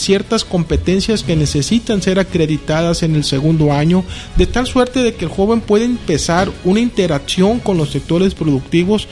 ciertas competencias que necesitan ser acreditadas en el segundo año, de tal suerte de que el joven puede empezar una interacción con los sectores productivos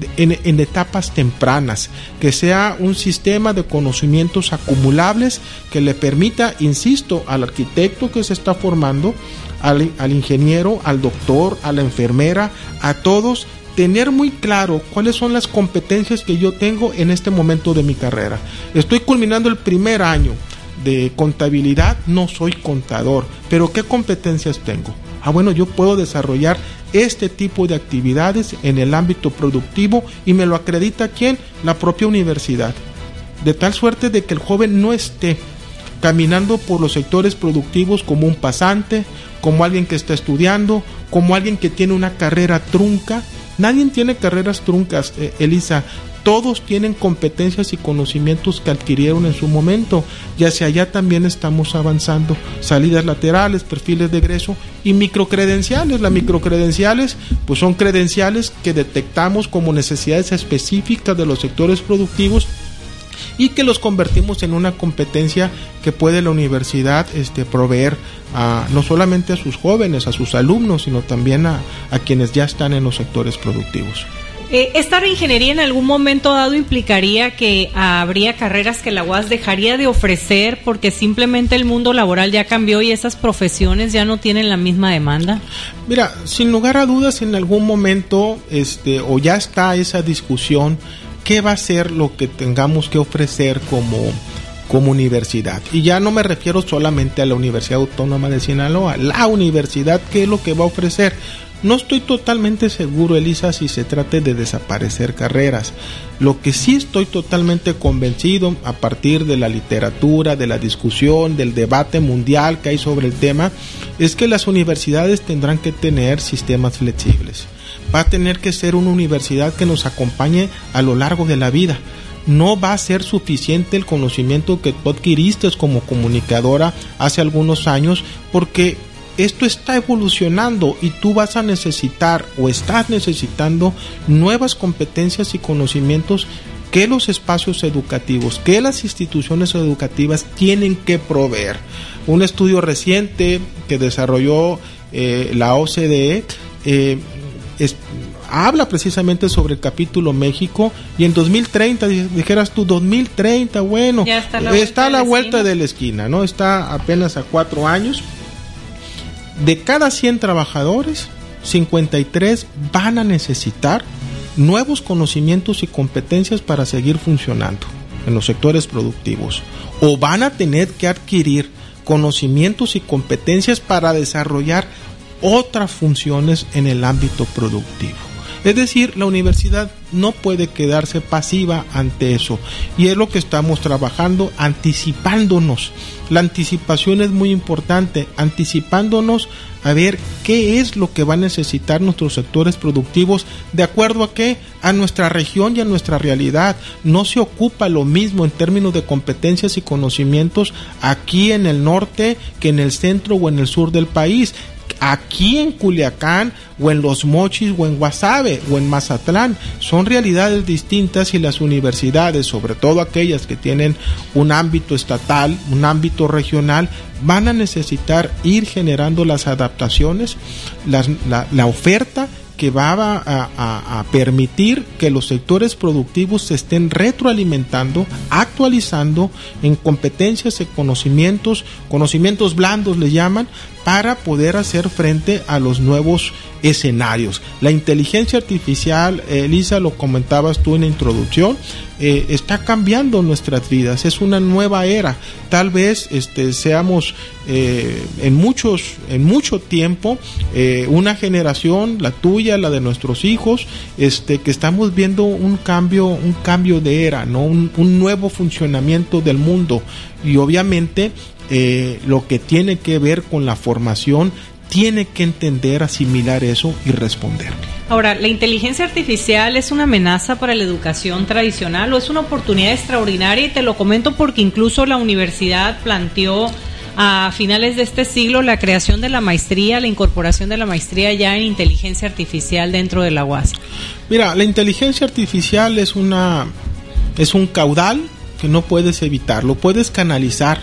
en etapas tempranas, que sea un sistema de conocimientos acumulables que le permita, insisto, al arquitecto que se está formando, al ingeniero, al doctor, a la enfermera, a todos, tener muy claro cuáles son las competencias que yo tengo en este momento de mi carrera. Estoy culminando el primer año de contabilidad, no soy contador, pero ¿qué competencias tengo? Bueno, yo puedo desarrollar este tipo de actividades en el ámbito productivo y me lo acredita ¿quién? La propia universidad. De tal suerte de que el joven no esté caminando por los sectores productivos como un pasante, como alguien que está estudiando, como alguien que tiene una carrera trunca. Nadie tiene carreras truncas, Elisa. Todos tienen competencias y conocimientos que adquirieron en su momento, y hacia allá también estamos avanzando. Salidas laterales, perfiles de egreso y microcredenciales. Las microcredenciales pues son credenciales que detectamos como necesidades específicas de los sectores productivos y que los convertimos en una competencia que puede la universidad proveer no solamente a sus jóvenes, a sus alumnos, sino también a quienes ya están en los sectores productivos. ¿Esta reingeniería en algún momento dado implicaría que habría carreras que la UAS dejaría de ofrecer porque simplemente el mundo laboral ya cambió y esas profesiones ya no tienen la misma demanda? Mira, sin lugar a dudas, en algún momento o ya está esa discusión, ¿qué va a ser lo que tengamos que ofrecer como universidad? Y ya no me refiero solamente a la Universidad Autónoma de Sinaloa, la universidad, ¿qué es lo que va a ofrecer? No estoy totalmente seguro, Elisa, si se trate de desaparecer carreras. Lo que sí estoy totalmente convencido, a partir de la literatura, de la discusión, del debate mundial que hay sobre el tema, es que las universidades tendrán que tener sistemas flexibles. Va a tener que ser una universidad que nos acompañe a lo largo de la vida. No va a ser suficiente el conocimiento que tú adquiriste como comunicadora hace algunos años, porque esto está evolucionando y tú vas a necesitar o estás necesitando nuevas competencias y conocimientos que los espacios educativos, que las instituciones educativas tienen que proveer. Un estudio reciente que desarrolló la OCDE habla precisamente sobre el capítulo México, y en 2030, dijeras tú, 2030, bueno, ya está a la vuelta de la esquina, ¿no? Está apenas a 4 años. De cada 100 trabajadores, 53 van a necesitar nuevos conocimientos y competencias para seguir funcionando en los sectores productivos, o van a tener que adquirir conocimientos y competencias para desarrollar otras funciones en el ámbito productivo. Es decir, la universidad no puede quedarse pasiva ante eso, y es lo que estamos trabajando, anticipándonos. La anticipación es muy importante, anticipándonos a ver qué es lo que va a necesitar nuestros sectores productivos, de acuerdo a qué, a nuestra región y a nuestra realidad. No se ocupa lo mismo en términos de competencias y conocimientos aquí en el norte que en el centro o en el sur del país. Aquí en Culiacán o en Los Mochis o en Guasave o en Mazatlán son realidades distintas, y las universidades, sobre todo aquellas que tienen un ámbito estatal, un ámbito regional, van a necesitar ir generando las adaptaciones, la oferta que va a permitir que los sectores productivos se estén retroalimentando, actualizando en competencias y conocimientos blandos le llaman, para poder hacer frente a los nuevos escenarios. La inteligencia artificial, Elisa, lo comentabas tú en la introducción, está cambiando nuestras vidas, es una nueva era. Tal vez seamos en mucho tiempo una generación, la tuya, la de nuestros hijos, que estamos viendo un cambio de era, ¿no? Un nuevo funcionamiento del mundo, y obviamente lo que tiene que ver con la formación tiene que entender, asimilar eso y responder. Ahora, ¿la inteligencia artificial es una amenaza para la educación tradicional o es una oportunidad extraordinaria? Y te lo comento porque incluso la universidad planteó a finales de este siglo la creación de la maestría, la incorporación de la maestría ya en inteligencia artificial dentro de la UAS. Mira, la inteligencia artificial es un caudal que no puedes evitar, lo puedes canalizar